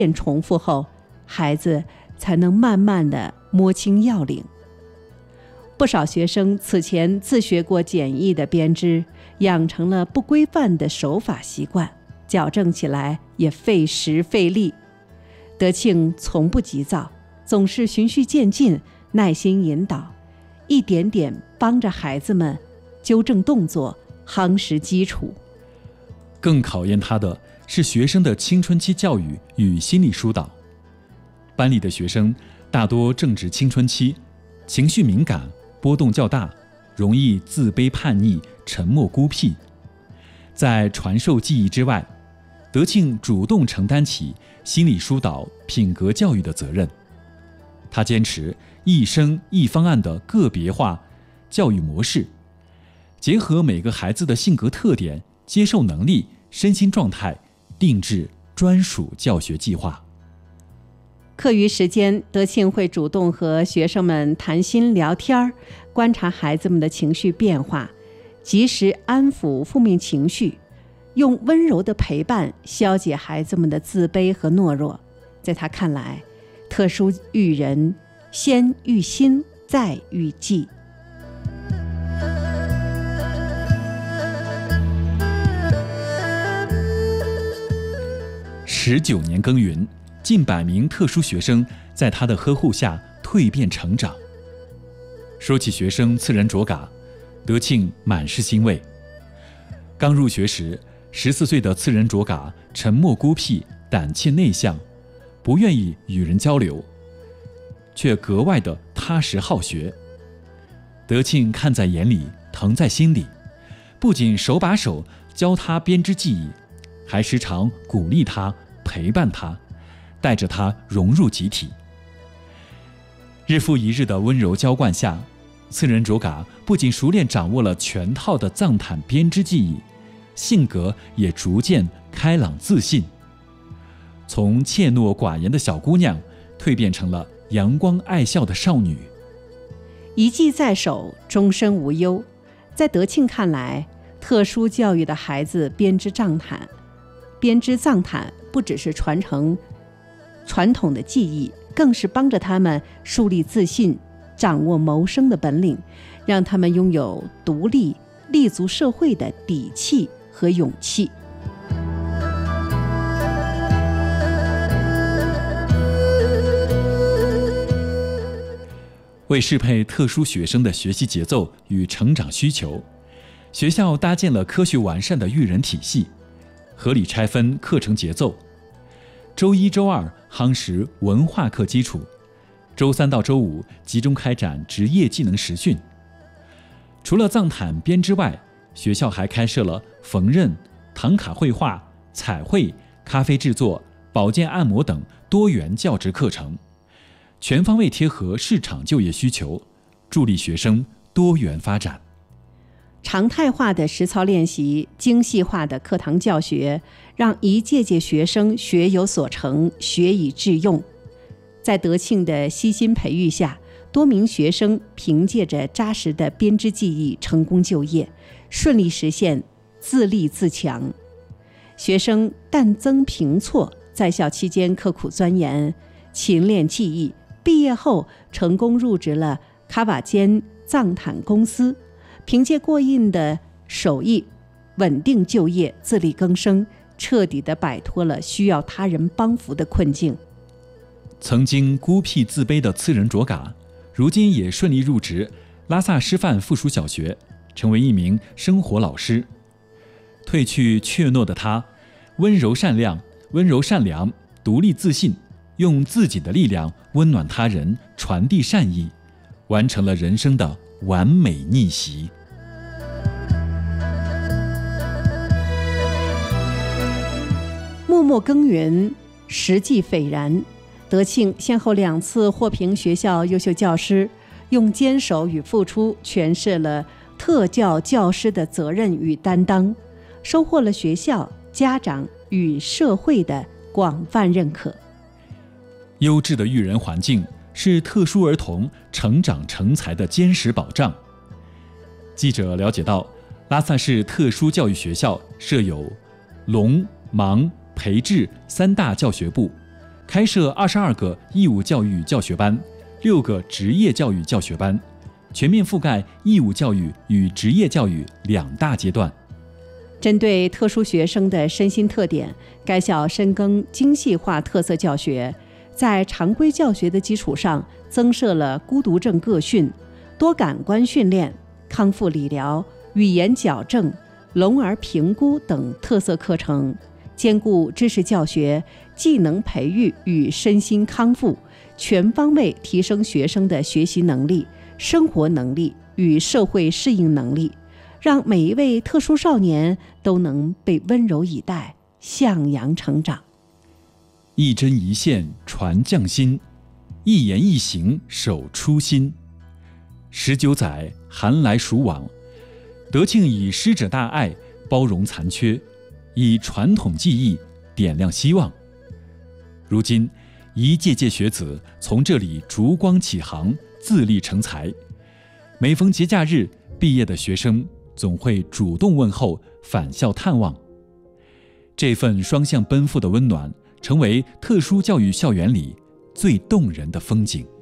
遍重复后，孩子才能慢慢地摸清要领。不少学生此前自学过简易的编织，养成了不规范的手法习惯，矫正起来也费时费力。德庆从不急躁，总是循序渐进，耐心引导，一点点帮着孩子们纠正动作，夯实基础。 更考验他的是学生的青春期教育与心理疏导。班里的学生大多正值青春期，情绪敏感，波动较大，容易自卑叛逆，沉默孤僻。在传授技艺之外，德庆主动承担起心理疏导、品格教育的责任。他坚持一生一方案的个别化教育模式，结合每个孩子的性格特点、接受能力、身心状态，定制专属教学计划。 课余时间，德庆会主动和学生们谈心聊天，观察孩子们的情绪变化，及时安抚负面情绪，用温柔的陪伴消解孩子们的自卑和懦弱。在他看来，特殊育人先育心，再育技。 19年耕耘，近100名特殊学生在他的呵护下蜕变成长。说起学生刺人卓嘎，德庆满是欣慰。刚入学时，14岁的刺人卓嘎沉默孤僻，胆怯内向，不愿意与人交流，却格外的踏实好学。德庆看在眼里，疼在心里，不仅手把手教他编织技艺，还时常鼓励他，陪伴他，带着他融入集体。日复一日的温柔浇灌下，刺人卓嘎不仅熟练掌握了全套的藏毯编织技艺，性格也逐渐开朗自信。从怯懦寡言的小姑娘，蜕变成了阳光爱笑的少女。 一技在手，终身无忧。在德庆看来，特殊教育的孩子编织藏毯不只是传承传统的技艺，更是帮着他们树立自信，掌握谋生的本领，让他们拥有独立立足社会的底气和勇气。 为适配特殊学生的学习节奏与成长需求，学校搭建了科学完善的育人体系，合理拆分课程节奏。周1、周2夯实文化课基础，周3到周5集中开展职业技能实训。除了藏毯编织外，学校还开设了缝纫、唐卡绘画、彩绘、咖啡制作、保健按摩等多元教职课程，全方位贴合市场就业需求，助力学生多元发展。 常态化的实操练习，精细化的课堂教学，让一届届学生学有所成，学以致用。在德庆的悉心培育下，多名学生凭借着扎实的编织技艺成功就业，顺利实现自立自强。学生淡增平错，在校期间刻苦钻研，勤练技艺，毕业后成功入职了卡瓦坚藏毯公司，凭借过硬的手艺稳定就业，自力更生，彻底地摆脱了需要他人帮扶的困境。 曾经孤僻自卑的刺人卓嘎，如今也顺利入职拉萨师范附属小学，成为一名生活老师。褪去怯懦的他，温柔善良，独立自信，用自己的力量温暖他人，传递善意，完成了人生的完美逆袭。 默默耕耘，实际斐然。德庆先后2次获评学校优秀教师，用坚守与付出诠释了特教教师的责任与担当，收获了学校、家长与社会的广泛认可。 优质的育人环境是特殊儿童成长成才的坚实保障。记者了解到，拉萨市特殊教育学校设有聋、盲、培智3大教学部， 开设22个义务教育教学班，6个职业教育教学班，全面覆盖义务教育与职业教育2大阶段。 针对特殊学生的身心特点，该校深耕精细化特色教学，在常规教学的基础上，增设了孤独症个训、多感官训练、康复理疗、语言矫正、聋儿评估等特色课程，兼顾知识教学、技能培育与身心康复，全方位提升学生的学习能力、生活能力与社会适应能力，让每一位特殊少年都能被温柔以待，向阳成长。 一针一线传匠心，一言一行守初心。19载寒来暑往，德庆以师者大爱包容残缺，以传统技艺点亮希望。如今一届届学子从这里烛光起航，自立成才。每逢节假日，毕业的学生总会主动问候，返校探望。这份双向奔赴的温暖，成为特殊教育校园里最动人的风景。